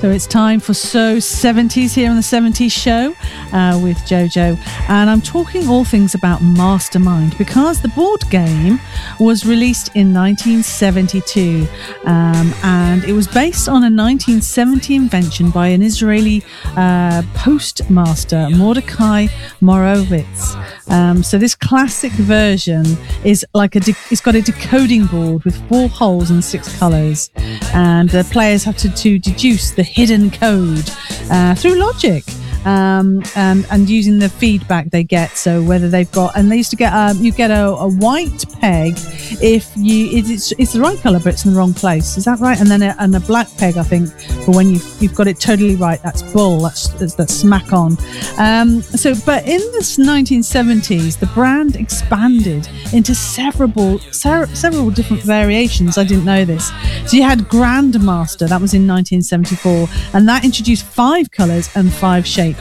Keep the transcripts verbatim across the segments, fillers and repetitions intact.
So it's time for So seventies here on the seventies Show uh, with Jojo. And I'm talking all things about Mastermind because the board game was released in nineteen seventy-two. Um, and it was based on a nineteen seventy invention by an Israeli uh, postmaster, Mordecai Morovitz. Um, so this classic version is like a de- it's got a decoding board with four holes and six colours. And the players have to, to deduce the hidden code uh, through logic. Um, and, and using the feedback they get, so whether they've got, and they used to get, um, you get a, a white peg if you, it's, it's the right colour but it's in the wrong place, is that right? And then a, and a black peg, I think, for when you've, you've got it totally right, that's bull, that's, that's, that's smack on. Um, so, but in this nineteen seventies, the brand expanded into several, several different variations. I didn't know this. So you had Grandmaster, that was in nineteen seventy-four, and that introduced five colours and five shapes.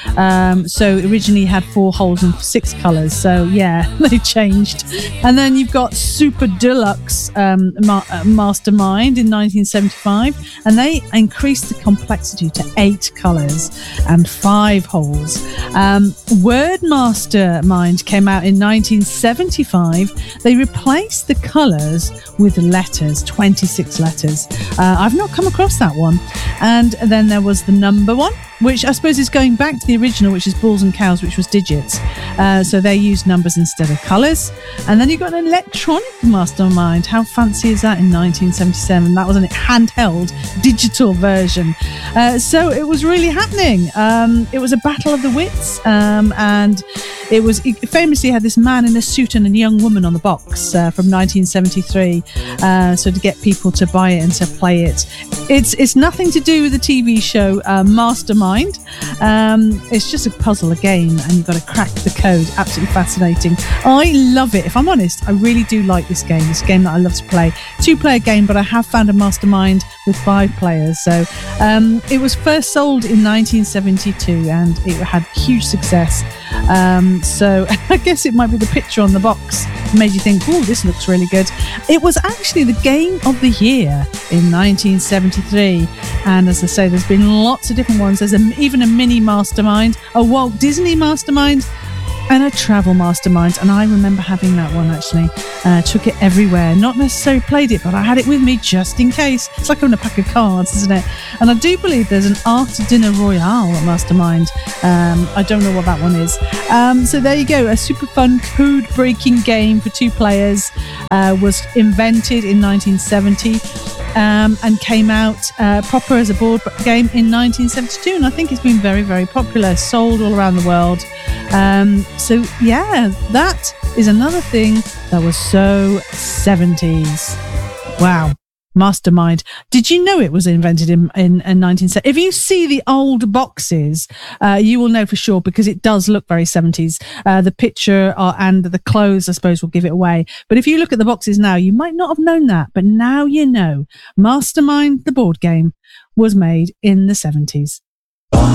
Um, so originally had four holes and six colours. So yeah, they changed. And then you've got Super Deluxe um, Ma- uh, Mastermind in nineteen seventy-five, and they increased the complexity to eight colours and five holes. Um, Word Mastermind came out in nineteen seventy-five. They replaced the colours with letters, twenty-six letters. Uh, I've not come across that one. And then there was the number one, which I suppose is going back to the original, which is Bulls and Cows, which was digits. Uh, so they used numbers instead of colours. And then you've got an electronic Mastermind. How fancy is that in nineteen seventy-seven? That was a handheld digital version. Uh, so it was really happening. Um, it was a battle of the wits. Um, and it was it famously had this man in a suit and a young woman on the box uh, from nineteen seventy-three. Uh, so to get people to buy it and to play it. It's, it's nothing to do with the T V show uh, Mastermind. Um, it's just a puzzle, a game, and you've got to crack the code. Absolutely fascinating. I love it. If I'm honest, I really do like this game. It's a game that I love to play. Two-player game, but I have found a Mastermind with five players. So um, it was first sold in nineteen seventy-two, and it had huge success. Um, so I guess it might be the picture on the box made you think, oh, this looks really good. It was actually the game of the year in nineteen seventy-three. And as I say, there's been lots of different ones. There's a, even a mini Mastermind, a Walt Disney Mastermind, and a travel Mastermind. And I remember having that one, actually. Uh, took it everywhere. Not necessarily played it, but I had it with me just in case. It's like having a pack of cards, isn't it? And I do believe there's an After Dinner Royale Mastermind. Um, I don't know what that one is. Um, so there you go. A super fun code-breaking game for two players uh, was invented in nineteen seventy. Um, and came out uh, proper as a board game in nineteen seventy-two, and I think it's been very, very popular, sold all around the world. Um, so yeah, that is another thing that was so seventies. Wow. Mastermind. Did you know it was invented in, in, in nineteen seventy? If you see the old boxes, uh, you will know for sure, because it does look very seventies. Uh, the picture uh, and the clothes, I suppose, will give it away. But if you look at the boxes now, you might not have known that, but now you know. Mastermind, the board game, was made in the seventies.